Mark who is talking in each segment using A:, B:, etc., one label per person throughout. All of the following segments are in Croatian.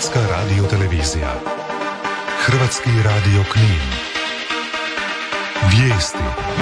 A: Hrvatska radiotelevizija. Hrvatski radio Knin. Vijesti.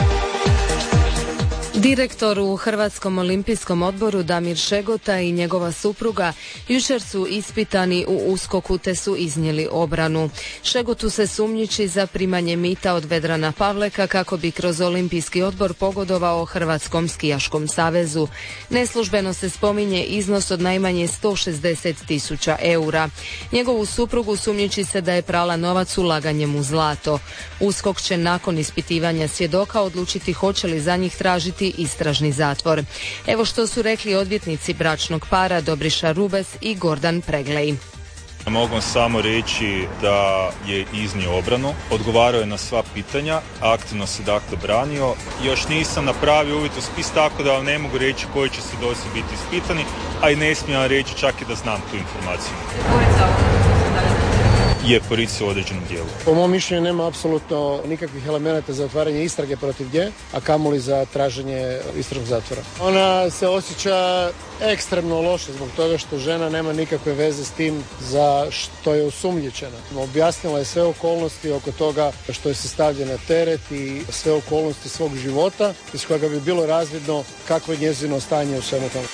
B: Direktor u Hrvatskom olimpijskom odboru Damir Šegota i njegova supruga jučer su ispitani u USKOK-u te su iznijeli obranu. Šegotu se sumnjiči za primanje mita od Vedrana Pavleka kako bi kroz olimpijski odbor pogodovao Hrvatskom skijaškom savezu. Neslužbeno se spominje iznos od najmanje 160.000 eura. Njegovu suprugu sumnjiči se da je prala novac ulaganjem u zlato. USKOK će nakon ispitivanja svjedoka odlučiti hoće li za njih tražiti istražni zatvor. Evo što su rekli odvjetnici bračnog para Dobriša Rubes i Gordan Preglej.
C: Mogu samo reći da je iznio obranu, odgovarao je na sva pitanja, aktivno se dakle branio. Još nisam napravio uvid u spis, tako da vam ne mogu reći koji će svjedoci biti ispitani, a i ne smijem reći čak i da znam tu informaciju. Je policija u određenom dijelu.
D: Po mom mišljenju nema apsolutno nikakvih elemenata za otvaranje istrage protiv nje, a kamoli za traženje istražnog zatvora. Ona se osjeća ekstremno loše zbog toga što žena nema nikakve veze s tim za što je osumnjičena. Objasnila je sve okolnosti oko toga što je se stavlja na teret i sve okolnosti svog života iz kojega bi bilo razvidno kakvo je njezino stanje u svemu tome.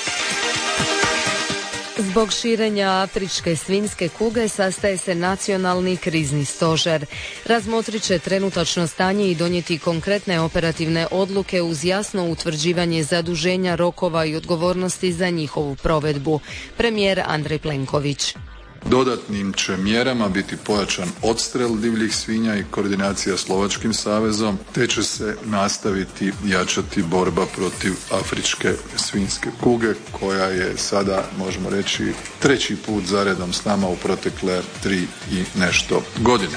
B: Zbog širenja afričke svinjske kuge sastaje se nacionalni krizni stožer. Razmotrit će trenutačno stanje i donijeti konkretne operativne odluke uz jasno utvrđivanje zaduženja, rokova i odgovornosti za njihovu provedbu. Premijer Andrej Plenković.
E: Dodatnim će mjerama biti pojačan odstrel divljih svinja i koordinacija s Lovačkim savezom, te će se nastaviti jačati borba protiv afričke svinjske kuge, koja je sada, možemo reći, 3. put zaredom s nama u protekle 3 i nešto godine.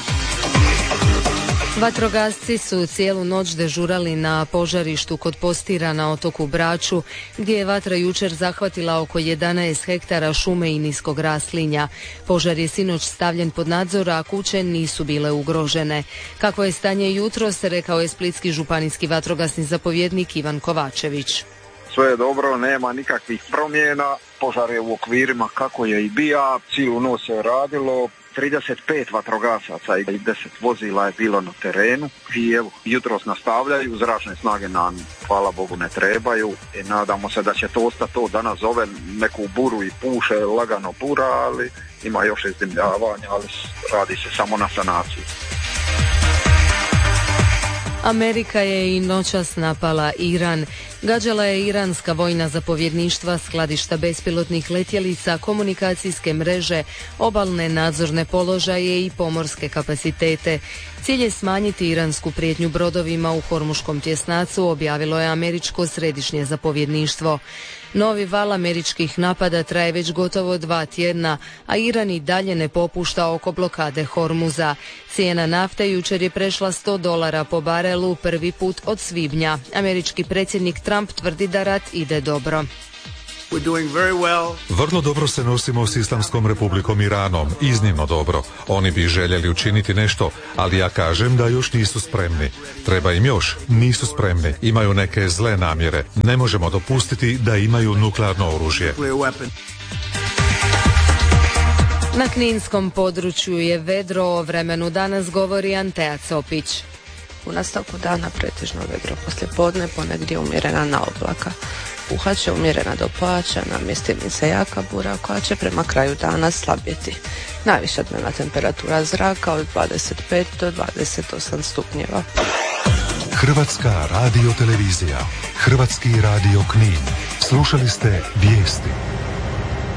B: Vatrogasci su cijelu noć dežurali na požarištu kod Postira na otoku Braču, gdje je vatra jučer zahvatila oko 11 hektara šume i niskog raslinja. Požar je sinoć stavljen pod nadzor, a kuće nisu bile ugrožene. Kako je stanje jutros, rekao je splitski županijski vatrogasni zapovjednik Ivan Kovačević.
F: Sve je dobro, nema nikakvih promjena, požar je u okvirima kako je i bija, cijelu noć se radilo. 35 vatrogasaca i 10 vozila je bilo na terenu i evo, jutros nastavljaju, zračne snage nam, hvala Bogu, ne trebaju i nadamo se da će to ostati to. Danas zove neku buru i puše, lagano bura, ali ima još izdimljavanja, ali radi se samo na sanaciji.
B: Amerika je i noćas napala Iran. Gađala je iranska vojna zapovjedništva, skladišta bespilotnih letjelica, komunikacijske mreže, obalne nadzorne položaje i pomorske kapacitete. Cilj je smanjiti iransku prijetnju brodovima u Hormuškom tjesnacu, objavilo je američko središnje zapovjedništvo. Novi val američkih napada traje već gotovo 2 tjedna, a Iran i dalje ne popušta oko blokade Hormuza. Cijena nafte jučer je prešla $100 po barelu prvi put od svibnja. Američki predsjednik Trump tvrdi da rat ide dobro.
A: Vrlo dobro se nosimo s Islamskom republikom Iranom, iznimno dobro. Oni bi željeli učiniti nešto, ali ja kažem da još nisu spremni. Treba im još, nisu spremni, imaju neke zle namjere. Ne možemo dopustiti da imaju nuklearno oružje.
B: Na kninskom području je vedro, o vremenu danas govori Antea Copić.
G: U nastavku dana pretežno vedro poslijepodne, ponegdje umjerena na oblaka. Puhat će umjerena do pojača, na mjestima se jaka bura koja će prema kraju dana slabjeti. Najviša dnevna temperatura zraka od 25 do 28 stupnjeva.
A: Hrvatska radiotelevizija. Hrvatski radio Knin. Slušali ste vijesti.